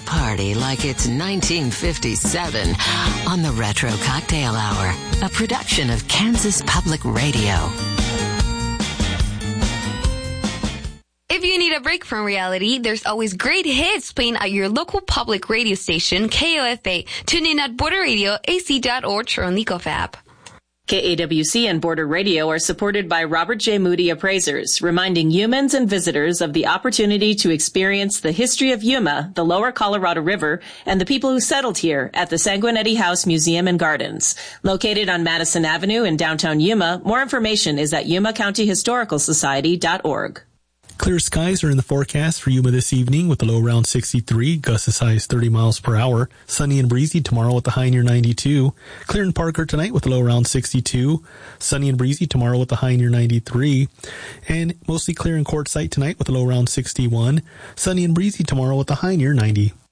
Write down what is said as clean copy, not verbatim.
party like it's 1957 on the Retro Cocktail Hour, a production of Kansas Public Radio. If you need a break from reality, there's always great hits playing at your local public radio station, KOFA. Tune in at Border Radio, AC.org, or on the Nicof app. KAWC and Border Radio are supported by Robert J. Moody Appraisers, reminding humans and visitors of the opportunity to experience the history of Yuma, the lower Colorado River, and the people who settled here at the Sanguinetti House Museum and Gardens. Located on Madison Avenue in downtown Yuma, more information is at yumacountyhistoricalsociety.org. Clear skies are in the forecast for Yuma this evening with a low around 63, gusts as high as 30 miles per hour. Sunny and breezy tomorrow with a high near 92. Clear in Parker tonight with a low around 62. Sunny and breezy tomorrow with a high near 93. And mostly clear in Quartzsite tonight with a low around 61. Sunny and breezy tomorrow with a high near 90.